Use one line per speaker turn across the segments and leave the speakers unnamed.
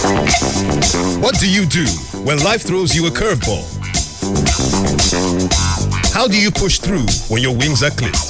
What do you do when life throws you a curveball? How do you push through when your wings are clipped?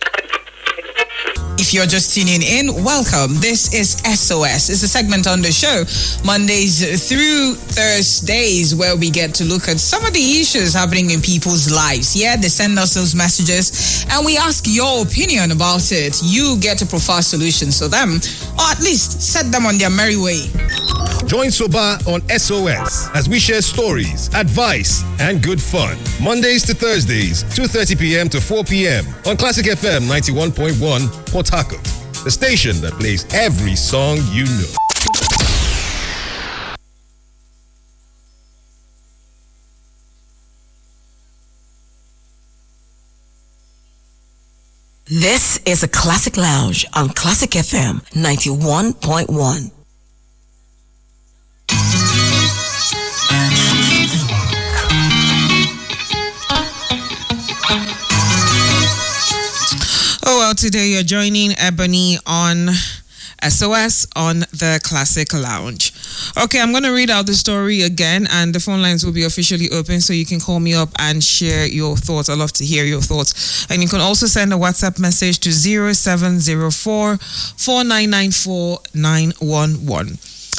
If you're just tuning in, welcome. This is SOS. It's a segment on the show, Mondays through Thursdays, where we get to look at some of the issues happening in people's lives. Yeah, they send us those messages and we ask your opinion about it. You get to provide solutions to them, or at least set them on their merry way.
Join Soba on SOS as we share stories, advice, and good fun. Mondays to Thursdays, 2:30 p.m. to 4 p.m. on Classic FM 91.1 Port Harcourt, the station that plays every song you know.
This is a Classic Lounge on Classic FM 91.1.
Oh, well, today you're joining Ebony on SOS on the Classic Lounge. Okay, I'm going to read out the story again, and the phone lines will be officially open, so you can call me up and share your thoughts. I'd love to hear your thoughts. And you can also send a WhatsApp message to 0704 4994 911.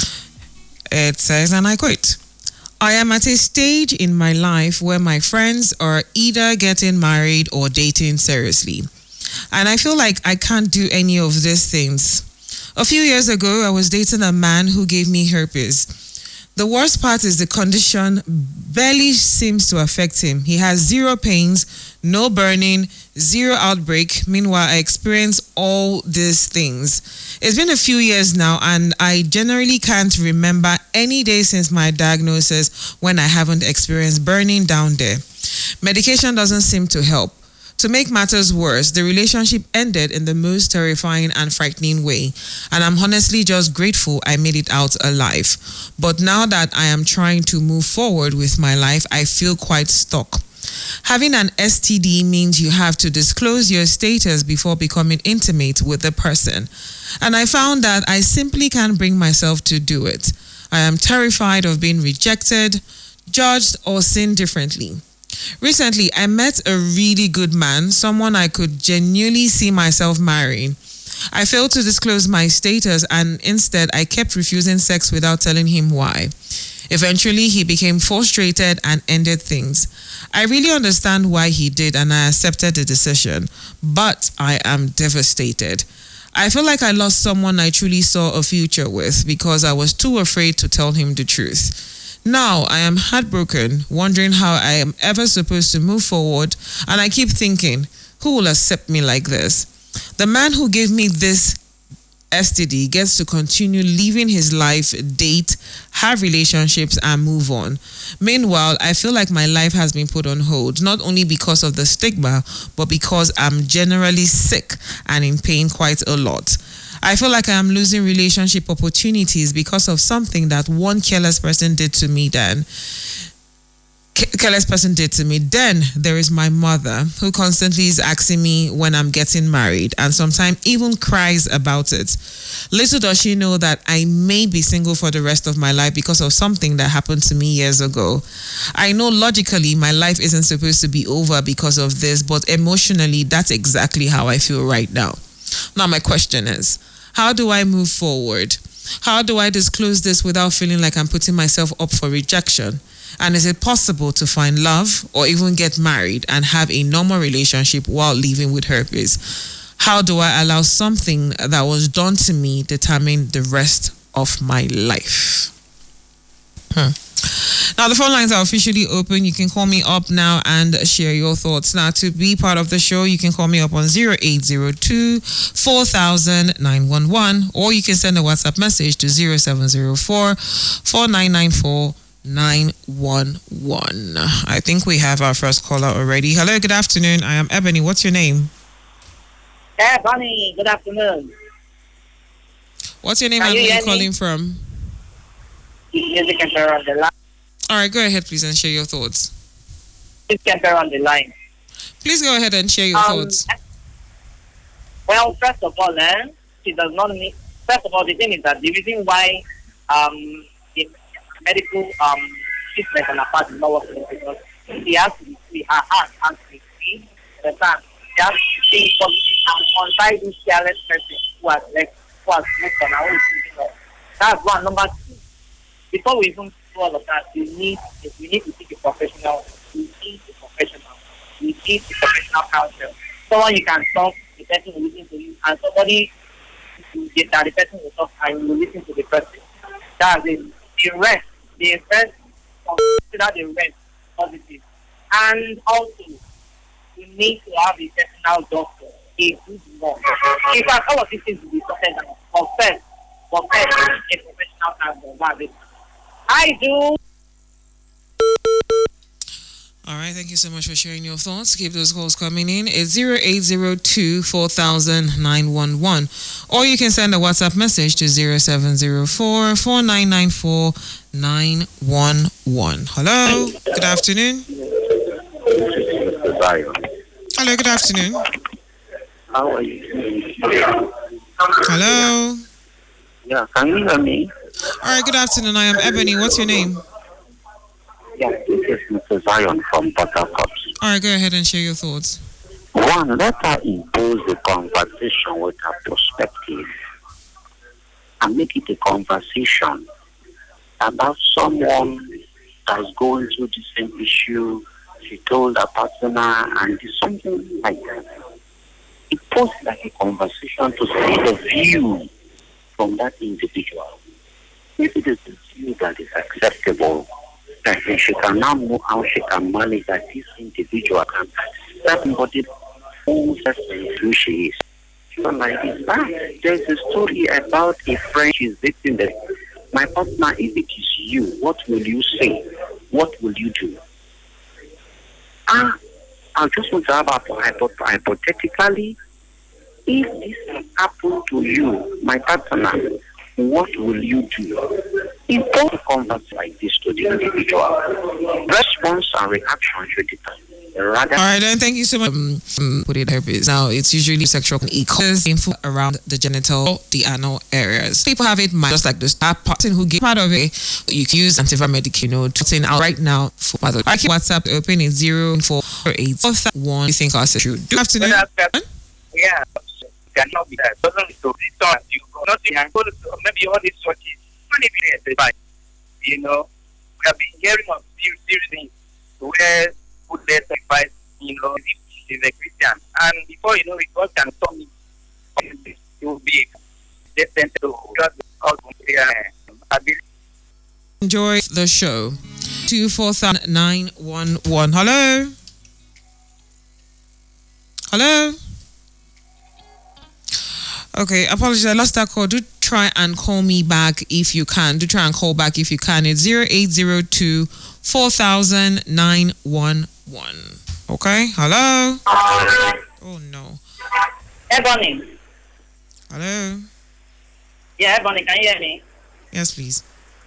It says, and I quote, I am at a stage in my life where my friends are either getting married or dating seriously. And I feel like I can't do any of these things. A few years ago, I was dating a man who gave me herpes. The worst part is the condition barely seems to affect him. He has zero pains, no burning, zero outbreak. Meanwhile, I experience all these things. It's been a few years now, and I generally can't remember any day since my diagnosis when I haven't experienced burning down there. Medication doesn't seem to help. To make matters worse, the relationship ended in the most terrifying and frightening way, and I'm honestly just grateful I made it out alive. But now that I am trying to move forward with my life, I feel quite stuck. Having an STD means you have to disclose your status before becoming intimate with the person, and I found that I simply can't bring myself to do it. I am terrified of being rejected, judged, or seen differently. Recently, I met a really good man, someone I could genuinely see myself marrying. I failed to disclose my status, and instead I kept refusing sex without telling him why. Eventually, he became frustrated and ended things. I really understand why he did, and I accepted the decision, but I am devastated. I feel like I lost someone I truly saw a future with because I was too afraid to tell him the truth. Now I am heartbroken, wondering how I am ever supposed to move forward, and I keep thinking, who will accept me like this? The man who gave me this STD gets to continue living his life, date, have relationships, and move on. Meanwhile, I feel like my life has been put on hold, not only because of the stigma, but because I'm generally sick and in pain quite a lot. I feel like I am losing relationship opportunities because of something that one careless person did to me then. Then there is my mother, who constantly is asking me when I'm getting married and sometimes even cries about it. Little does she know that I may be single for the rest of my life because of something that happened to me years ago. I know logically my life isn't supposed to be over because of this, but emotionally that's exactly how I feel right now. Now my question is, how do I move forward? How do I disclose this without feeling like I'm putting myself up for rejection? And is it possible to find love or even get married and have a normal relationship while living with herpes? How do I allow something that was done to me determine the rest of my life? Now, the phone lines are officially open. You can call me up now and share your thoughts. Now, to be part of the show, you can call me up on 0802 4000 911, or you can send a WhatsApp message to 0704 4994 911. I think we have our first caller already. Hello, good afternoon. I am Ebony. What's your name?
Ebony, good afternoon.
What's your name and where are you calling from?
Music Emperor on the line.
All right, go ahead, please, and share your thoughts.
Music Emperor on the line.
Please go ahead and share your thoughts.
Well, first of all, she does not need. First of all, the thing is that the reason why the medical treatment on her part is not working because she has to be free. Her heart has to be free. Understand? She has to think positive and untie this careless person who has moved on her own. That's one. Number two, before we even do all of that, we need to seek a professional. We need a professional. We need a professional counsel. Someone you can talk, the person will listen to you, and somebody that the person will talk and you will listen to the person. That's it. The rest, consider the rest positive. And also, you need to have a personal doctor, a good one. In fact, all of these things will be sorted out. But first, a professional counsel. That's it. I do.
All right, thank you so much for sharing your thoughts. Keep those calls coming in. It's 0802 4000 911. Or you can send a WhatsApp message to 0704 4994 911. Hello, good afternoon. Hello, good afternoon.
How are you?
Hello.
Yeah, can you hear me?
All right, good afternoon. I am Ebony. What's your name?
Yeah, this is Mr. Zion from Port Harcourt.
All right, go ahead and share your thoughts.
One, let her impose the conversation with her perspective and make it a conversation about someone that's going through the same issue. She told her partner and did something like that. It poses like a conversation to see the view from that individual. If it is the view that is acceptable, then she can now know how she can manage that this individual can accept somebody who who she is. So like this, there's a story about a friend she's dating that my partner, if it is you, what will you say? What will you do? I just want to have hypothetically, if this has happened to you, my partner, what will you do? In all conversations like this to the individual, response and reaction should determine. Rather,
all right, then thank you so much. Put it herpes. Now it's usually sexual painful around the genital, the anal areas. People have it just like this. That person who gave part of it, you can use antiviral medication. To out right now for part I keep WhatsApp open is 0484 1. You think I should do afternoon?
Yeah, cannot be that. Doesn't so this time you go nothing and go to maybe all these churches. You know, we have been hearing of serious things where put their sacrifice, you know, if she's a Christian. And before you know it, God can stop me. It will be destined to just
enjoy the show. 24911. Hello? Hello? Okay, apologies. I lost that call. Do try and call me back if you can. Do try and call back if you can. It's 0802 4000 911. Okay? Hello? Oh, no.
Ebony.
Hello?
Yeah, Ebony, can you hear me?
Yes, please.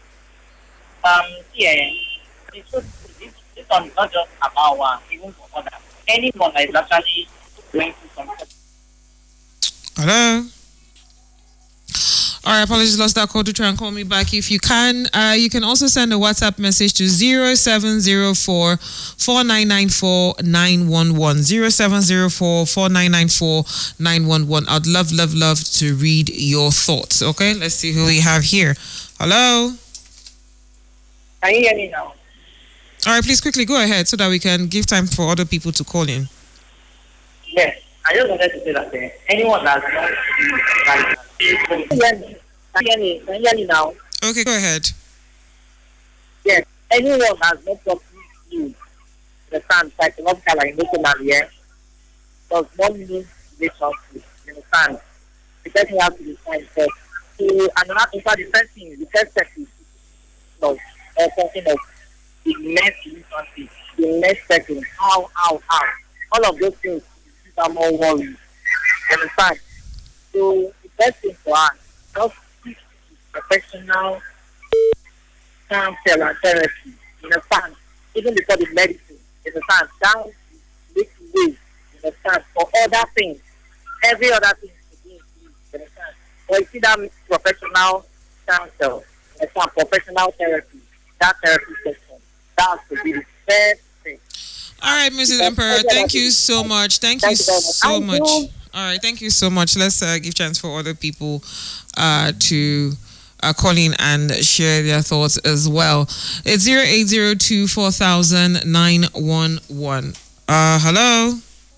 Yeah. This one is not just about one, even for others. Anyone that is actually going through something.
Hello? All right, apologies, lost that call. To try and call me back if you can. You can also send a WhatsApp message to 0704 4994 911. 0704 4994 911. I'd love to read your thoughts. Okay, let's see who we have here. Hello?
Can you hear me now?
All right, please quickly go ahead so that we can give time for other people to call in.
Yes, I just wanted to say that anyone that's not like, can you hear me now?
Okay, go ahead.
Yes, anyone has not got you understand psychological and emotional, yeah, does not mean relationship. You understand? The person has to be fine first. So, and not in fact, the first step is of something of the next relationship, the next second, how. All of those things are more worried. You understand? So, the best thing for us, just seek professional counsel and therapy. You understand? Even before the medicine, you understand? That makes way, you understand, for other things. Every other thing to be in place, you understand? But you see that professional counsel Understand? Professional therapy. That therapy session. That's to be the best thing.
All right, Mrs. Emperor, thank you so much. Thank you so much. All right, thank you so much. Let's give chance for other people to call in and share their thoughts as well. It's 0802 4000 911. Hello.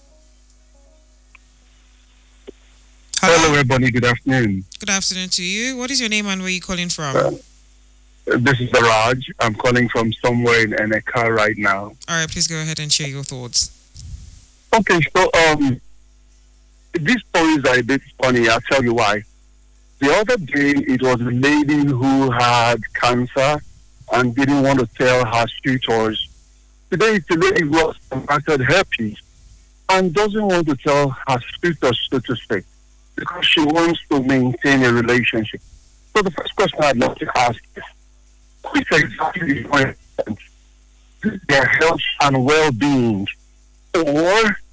Hello, everybody. Good afternoon.
Good afternoon to you. What is your name and where are you calling from?
This is Raj. I'm calling from somewhere in Eneka right now.
All right, please go ahead and share your thoughts.
Okay, so these stories are a bit funny. I'll tell you why. The other day, it was a lady who had cancer and didn't want to tell her tutors. Today, it's a lady who has contracted herpes and doesn't want to tell her tutors, so to speak, because she wants to maintain a relationship. So the first question I'd like to ask is, what is exactly the point? Their health and well-being, or